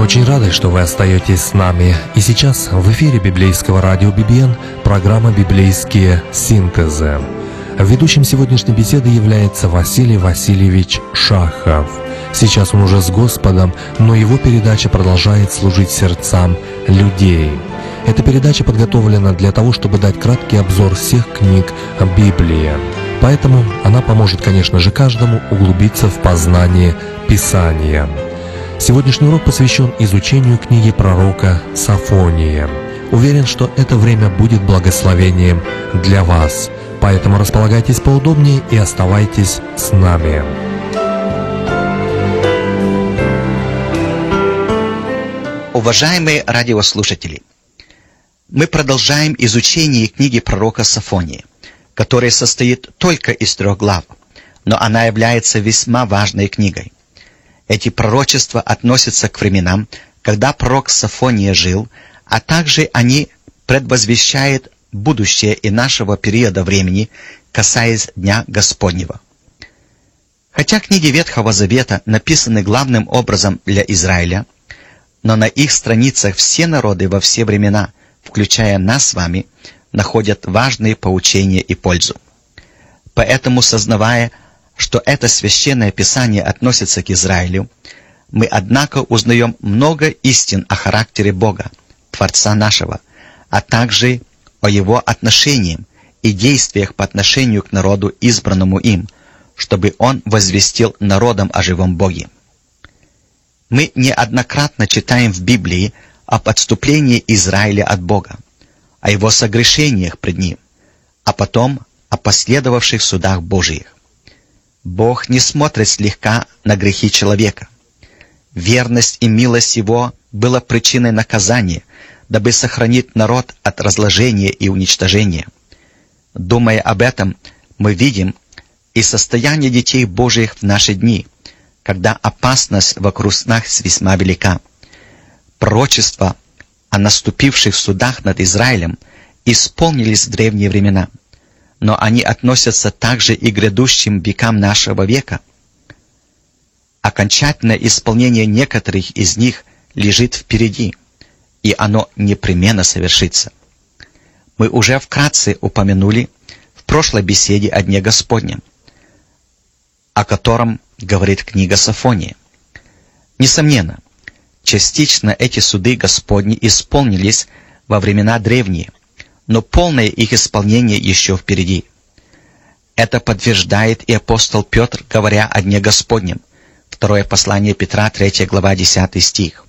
очень рады, что вы остаетесь с нами. И сейчас в эфире библейского радио BBN программа «Библейские синтезы». Ведущим сегодняшней беседы является Василий Васильевич Шахов. Сейчас он уже с Господом, но его передача продолжает служить сердцам людей. Эта передача подготовлена для того, чтобы дать краткий обзор всех книг Библии. Поэтому она поможет, конечно же, каждому углубиться в познание Писания. Сегодняшний урок посвящен изучению книги пророка Софония. Уверен, что это время будет благословением для вас. Поэтому располагайтесь поудобнее и оставайтесь с нами. Уважаемые радиослушатели, мы продолжаем изучение книги пророка Софонии, которая состоит только из 3 глав, но она является весьма важной книгой. Эти пророчества относятся к временам, когда пророк Софония жил, а также они предвозвещают будущее и нашего периода времени, касаясь Дня Господнего. Хотя книги Ветхого Завета написаны главным образом для Израиля, но на их страницах все народы во все времена, включая нас с вами, находят важные поучения и пользу. Поэтому, сознавая, что это священное писание относится к Израилю, мы, однако, узнаем много истин о характере Бога, Творца нашего, а также о Его отношениях и действиях по отношению к народу, избранному им, чтобы Он возвестил народам о живом Боге. Мы неоднократно читаем в Библии об отступлении Израиля от Бога, о его согрешениях пред Ним, а потом о последовавших судах Божиих. Бог не смотрит слегка на грехи человека. Верность и милость Его была причиной наказания, дабы сохранить народ от разложения и уничтожения. Думая об этом, мы видим и состояние детей Божиих в наши дни, когда опасность вокруг нас весьма велика. Пророчества о наступивших судах над Израилем исполнились в древние времена, но они относятся также и к грядущим векам нашего века. Окончательное исполнение некоторых из них лежит впереди, и оно непременно совершится. Мы уже вкратце упомянули в прошлой беседе о Дне Господнем, о котором говорит книга Софония. Несомненно, частично эти суды Господни исполнились во времена древние, но полное их исполнение еще впереди. Это подтверждает и апостол Петр, говоря о Дне Господнем. 2 послание Петра, 3 глава, 10 стих.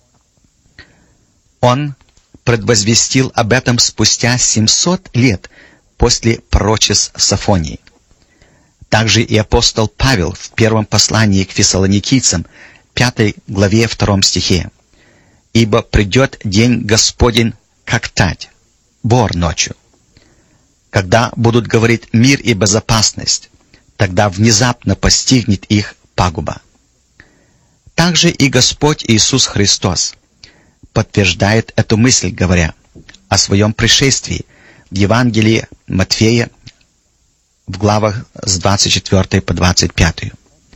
Он предвозвестил об этом спустя 700 лет после пророчеств Софонии. Также и апостол Павел в первом послании к фессалоникийцам, 5 главе 2 стихе. «Ибо придет день Господень, как тать, вор ночью. Когда будут говорить мир и безопасность, тогда внезапно постигнет их пагуба». Также и Господь Иисус Христос подтверждает эту мысль, говоря о своем пришествии в Евангелии Матфея в главах с 24 по 25.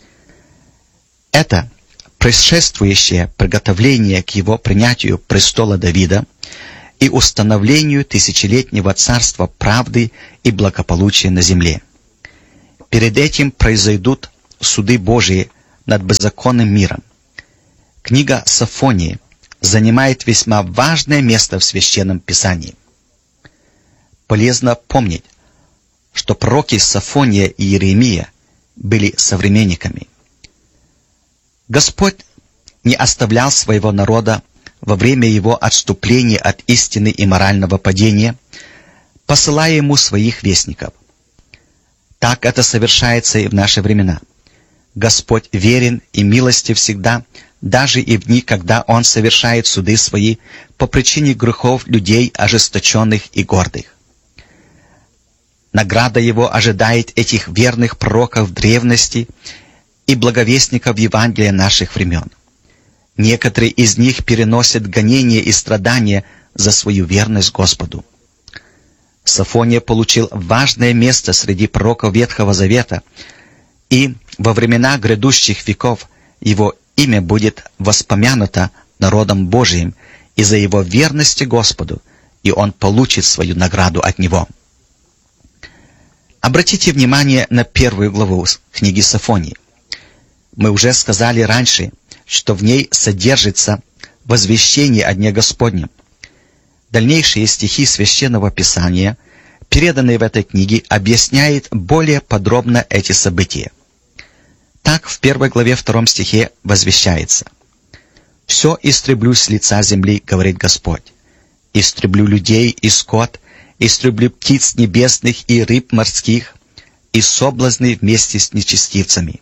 Это предшествующее приготовление к его принятию престола Давида и установлению тысячелетнего царства правды и благополучия на земле. Перед этим произойдут суды Божии над беззаконным миром. Книга Софонии занимает весьма важное место в Священном Писании. Полезно помнить, что пророки Софония и Иеремия были современниками. Господь не оставлял своего народа во время его отступления от истины и морального падения, посылая ему своих вестников. Так это совершается и в наши времена. Господь верен и милостив всегда, даже и в дни, когда Он совершает суды свои по причине грехов людей ожесточенных и гордых. Награда Его ожидает этих верных пророков древности и благовестников Евангелия наших времен. Некоторые из них переносят гонения и страдания за свою верность Господу. Софония получил важное место среди пророков Ветхого Завета, и во времена грядущих веков его имя будет воспомянуто народом Божиим из-за его верности Господу, и он получит свою награду от Него. Обратите внимание на 1 главу книги Софонии. Мы уже сказали раньше, что в ней содержится возвещение о Дне Господнем. Дальнейшие стихи Священного Писания, переданные в этой книге, объясняют более подробно эти события. Так, в 1 главе 2 стихе возвещается: «Все истреблю с лица земли, говорит Господь. Истреблю людей и скот, истреблю птиц небесных и рыб морских, и соблазны вместе с нечестивцами».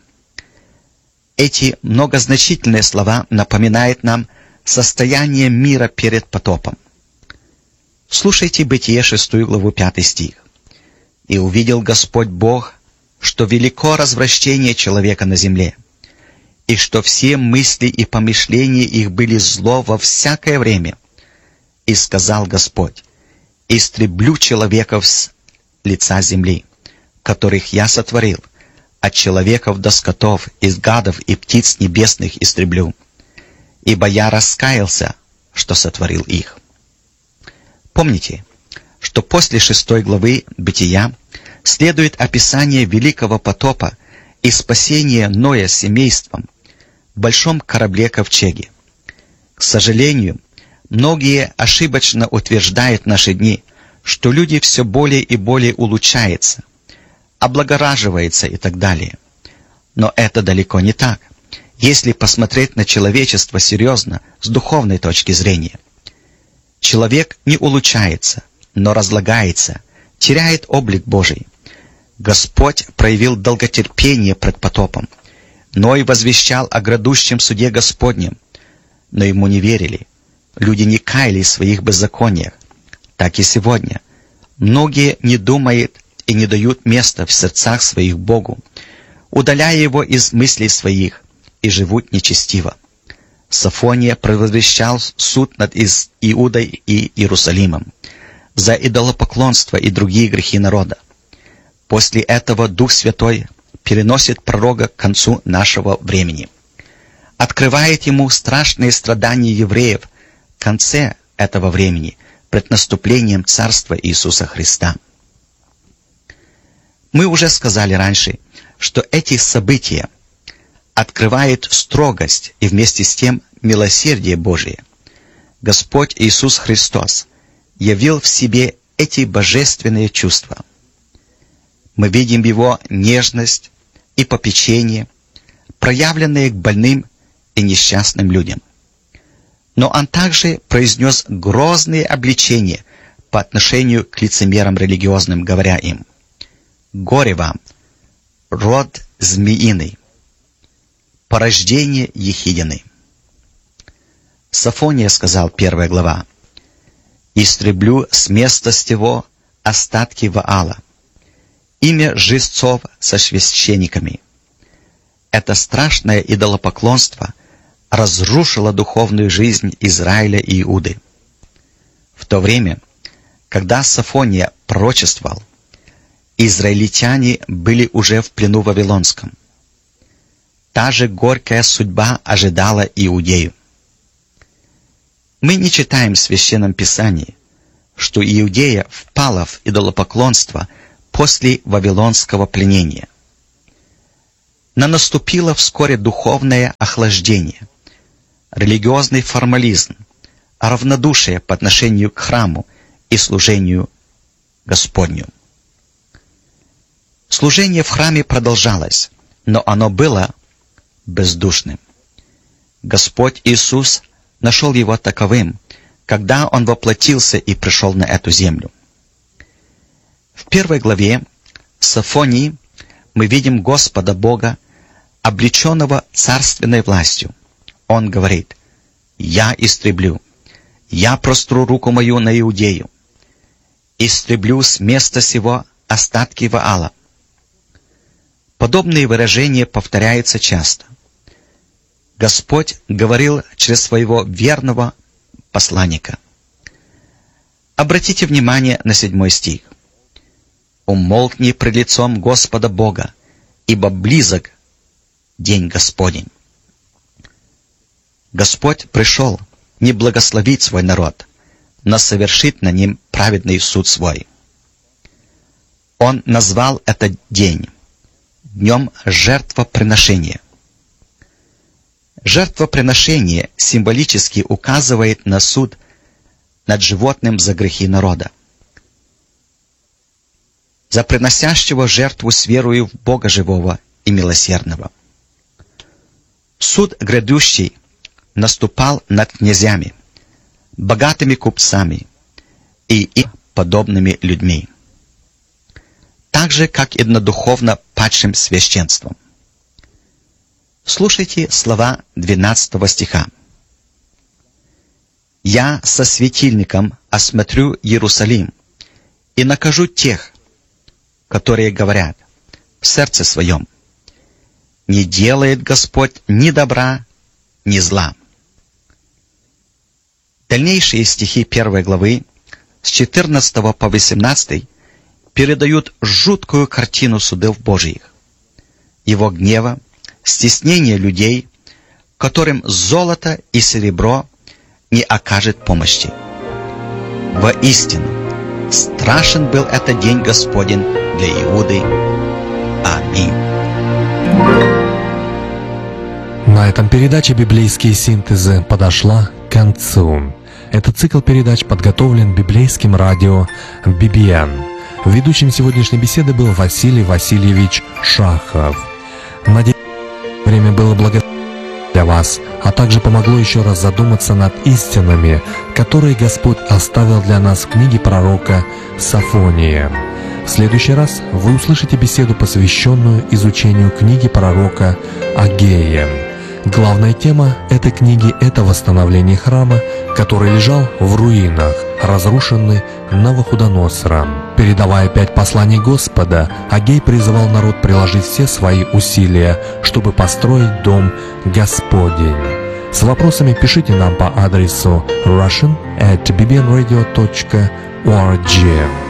Эти многозначительные слова напоминают нам состояние мира перед потопом. Слушайте Бытие 6 главу 5 стих. «И увидел Господь Бог, что велико развращение человека на земле, и что все мысли и помышления их были зло во всякое время. И сказал Господь: истреблю человеков с лица земли, которых я сотворил, от человеков до скотов, из гадов и птиц небесных истреблю, ибо я раскаялся, что сотворил их». Помните, что после 6 главы Бытия следует описание великого потопа и спасения Ноя с семейством в большом корабле-ковчеге. К сожалению, многие ошибочно утверждают в наши дни, что люди все более и более улучшаются, облагораживаются и так далее. Но это далеко не так, если посмотреть на человечество серьезно, с духовной точки зрения. Человек не улучшается, но разлагается, теряет облик Божий. Господь проявил долготерпение пред потопом. Ной возвещал о грядущем суде Господнем, но ему не верили. Люди не каялись в своих беззакониях. Так и сегодня. Многие не думают и не дают места в сердцах своих Богу, удаляя Его из мыслей своих, и живут нечестиво. Софония провозвещал суд над Иудой и Иерусалимом за идолопоклонство и другие грехи народа. После этого Дух Святой переносит пророка к концу нашего времени, открывает ему страшные страдания евреев в конце этого времени, пред наступлением Царства Иисуса Христа. Мы уже сказали раньше, что эти события открывают строгость и вместе с тем милосердие Божие. Господь Иисус Христос явил в себе эти божественные чувства. Мы видим Его нежность и попечение, проявленные к больным и несчастным людям. Но Он также произнес грозные обличения по отношению к лицемерам религиозным, говоря им: «Горе вам, род змеиный, порождение ехидины». Софония сказал, 1 глава: «Истреблю с места сего остатки Ваала, имя жрецов со священниками». Это страшное идолопоклонство разрушило духовную жизнь Израиля и Иуды. В то время, когда Софония пророчествовал, израильтяне были уже в плену вавилонском. Та же горькая судьба ожидала Иудею. Мы не читаем в Священном Писании, что Иудея впала в идолопоклонство после вавилонского пленения. Но наступило вскоре духовное охлаждение, религиозный формализм, равнодушие по отношению к храму и служению Господню. Служение в храме продолжалось, но оно было бездушным. Господь Иисус нашел его таковым, когда Он воплотился и пришел на эту землю. В 1 главе Софонии мы видим Господа Бога, облеченного царственной властью. Он говорит: «Я истреблю, я простру руку мою на Иудею, истреблю с места сего остатки Ваала». Подобные выражения повторяются часто. Господь говорил через своего верного посланника. Обратите внимание на 7 стих. «Умолкни пред лицом Господа Бога, ибо близок день Господень». Господь пришел, не благословит свой народ, но совершит на ним праведный суд свой. Он назвал этот день днем жертвоприношения. Жертвоприношение символически указывает на суд над животным за грехи народа. За приносящего жертву с верою в Бога живого и милосердного. Суд грядущий наступал над князьями, богатыми купцами и им подобными людьми, так же, как и над духовно падшим священством. Слушайте слова 12 стиха. «Я со светильником осмотрю Иерусалим и накажу тех, которые говорят в сердце своем: не делает Господь ни добра, ни зла». Дальнейшие стихи 1 главы с 14 по 18 передают жуткую картину судов Божьих, Его гнева, стеснения людей, которым золото и серебро не окажет помощи. Воистину, страшен был этот день Господень для Иуды. Аминь. На этом передача «Библейские синтезы» подошла к концу. Этот цикл передач подготовлен библейским радио BBN. Ведущим сегодняшней беседы был Василий Васильевич Шахов. Надеюсь, время было благословенно для вас, а также помогло еще раз задуматься над истинами, которые Господь оставил для нас в книге пророка Софония. В следующий раз вы услышите беседу, посвященную изучению книги пророка Агея. Главная тема этой книги – это восстановление храма, который лежал в руинах, разрушенный Навуходоносором. Передавая 5 посланий Господа, Агей призывал народ приложить все свои усилия, чтобы построить дом Господень. С вопросами пишите нам по адресу russian@bbnradio.org.